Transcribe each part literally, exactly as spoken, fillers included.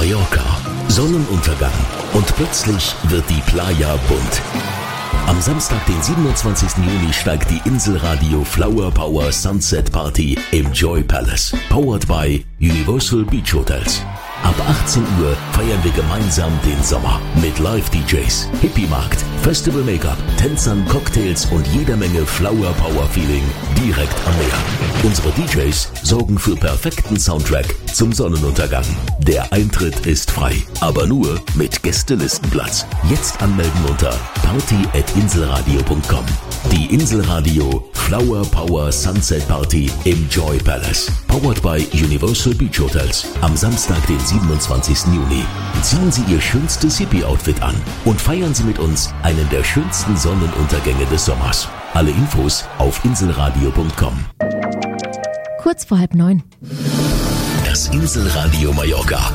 Mallorca. Sonnenuntergang. Und plötzlich wird die Playa bunt. Am Samstag, den siebenundzwanzigsten Juni, steigt die Inselradio Flower Power Sunset Party im Joy Palace. Powered by Universal Beach Hotels. Ab achtzehn Uhr feiern wir gemeinsam den Sommer mit Live-D Js, Hippie-Markt, Festival-Make-up, Tänzern, Cocktails und jeder Menge Flower-Power-Feeling direkt am Meer. Unsere D Js sorgen für perfekten Soundtrack zum Sonnenuntergang. Der Eintritt ist frei, aber nur mit Gästelistenplatz. Jetzt anmelden unter party at inselradio punkt com. Die Inselradio Flower Power Sunset Party im Joy Palace. Powered by Universal Beach Hotels. Am Samstag, den siebenundzwanzigsten Juni. Ziehen Sie Ihr schönstes Hippie-Outfit an und feiern Sie mit uns einen der schönsten Sonnenuntergänge des Sommers. Alle Infos auf inselradio punkt com. Kurz vor halb neun. Das Inselradio Mallorca.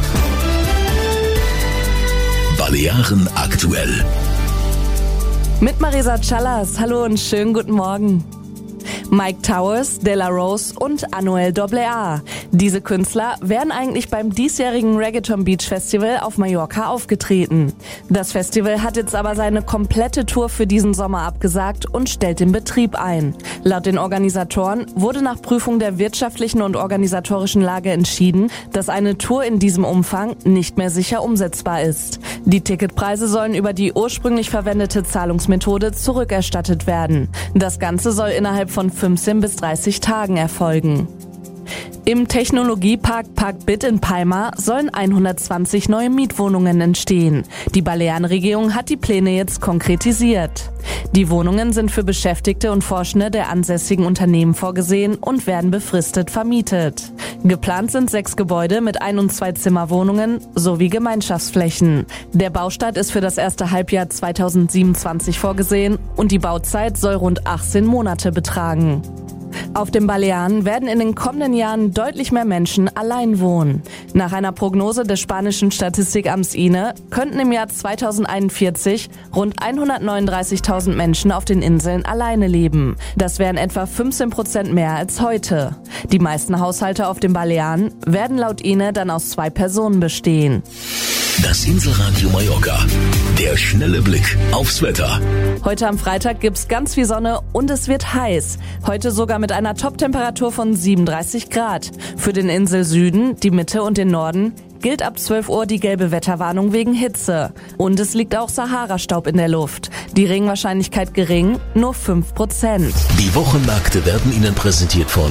Balearen aktuell. Mit Marisa Callas. Hallo und schönen guten Morgen. Mike Towers, De La Rose und Anuel A A. Diese Künstler wären eigentlich beim diesjährigen Reggaeton Beach Festival auf Mallorca aufgetreten. Das Festival hat jetzt aber seine komplette Tour für diesen Sommer abgesagt und stellt den Betrieb ein. Laut den Organisatoren wurde nach Prüfung der wirtschaftlichen und organisatorischen Lage entschieden, dass eine Tour in diesem Umfang nicht mehr sicher umsetzbar ist. Die Ticketpreise sollen über die ursprünglich verwendete Zahlungsmethode zurückerstattet werden. Das Ganze soll innerhalb von fünfzehn bis dreißig Tagen erfolgen. Im Technologiepark Park Bit in Palma sollen hundertzwanzig neue Mietwohnungen entstehen. Die Balearenregierung hat die Pläne jetzt konkretisiert. Die Wohnungen sind für Beschäftigte und Forschende der ansässigen Unternehmen vorgesehen und werden befristet vermietet. Geplant sind sechs Gebäude mit Ein- und Zwei-Zimmer-Wohnungen sowie Gemeinschaftsflächen. Der Baustart ist für das erste Halbjahr zweitausendsiebenundzwanzig vorgesehen und die Bauzeit soll rund achtzehn Monate betragen. Auf den Balearen werden in den kommenden Jahren deutlich mehr Menschen allein wohnen. Nach einer Prognose des spanischen Statistikamts I N E könnten im Jahr zweitausendeinundvierzig rund hundertneununddreißigtausend Menschen auf den Inseln alleine leben. Das wären etwa fünfzehn Prozent mehr als heute. Die meisten Haushalte auf den Balearen werden laut I N E dann aus zwei Personen bestehen. Das Inselradio Mallorca. Der schnelle Blick aufs Wetter. Heute am Freitag gibt's ganz viel Sonne und es wird heiß. Heute sogar mit einer Toptemperatur von siebenunddreißig Grad. Für den Inselsüden, die Mitte und den Norden gilt ab zwölf Uhr die gelbe Wetterwarnung wegen Hitze. Und es liegt auch Sahara-Staub in der Luft. Die Regenwahrscheinlichkeit gering, nur fünf Prozent. Die Wochenmärkte werden Ihnen präsentiert von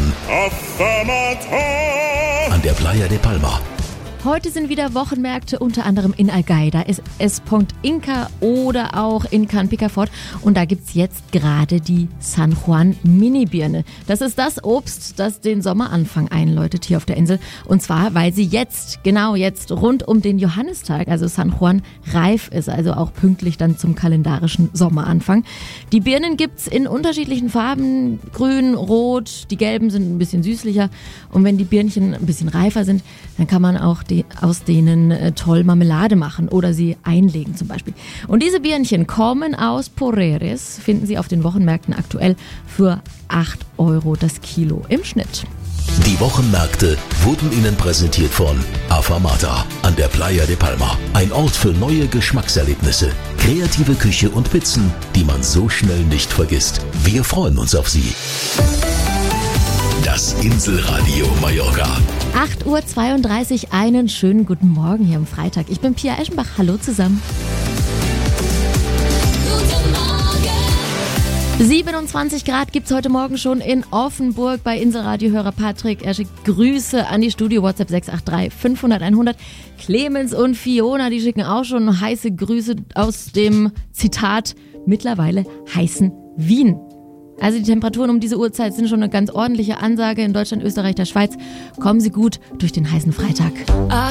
an der Playa de Palma. Heute sind wieder Wochenmärkte, unter anderem in Algaida, ist S. Inca oder auch in Can Picafort. Und da gibt's jetzt gerade die San Juan Mini-Birne. Das ist das Obst, das den Sommeranfang einläutet hier auf der Insel. Und zwar, weil sie jetzt, genau jetzt, rund um den Johannistag, also San Juan, reif ist. Also auch pünktlich dann zum kalendarischen Sommeranfang. Die Birnen gibt's in unterschiedlichen Farben, grün, rot. Die gelben sind ein bisschen süßlicher. Und wenn die Birnchen ein bisschen reifer sind, dann kann man auch die aus denen äh, toll Marmelade machen oder sie einlegen zum Beispiel. Und diese Birnchen kommen aus Porreres, finden Sie auf den Wochenmärkten aktuell für acht Euro das Kilo im Schnitt. Die Wochenmärkte wurden Ihnen präsentiert von Afamata an der Playa de Palma. Ein Ort für neue Geschmackserlebnisse, kreative Küche und Pizzen, die man so schnell nicht vergisst. Wir freuen uns auf Sie. Das Inselradio Mallorca. acht Uhr zweiunddreißig, einen schönen guten Morgen hier am Freitag. Ich bin Pia Eschenbach. Hallo zusammen. Guten Morgen. siebenundzwanzig Grad gibt's heute Morgen schon in Offenburg bei Inselradiohörer Patrick. Er schickt Grüße an die Studio WhatsApp sechs acht drei fünfhundert einhundert. Clemens und Fiona, die schicken auch schon heiße Grüße aus dem Zitat mittlerweile heißen Wien. Also die Temperaturen um diese Uhrzeit sind schon eine ganz ordentliche Ansage in Deutschland, Österreich, der Schweiz. Kommen Sie gut durch den heißen Freitag.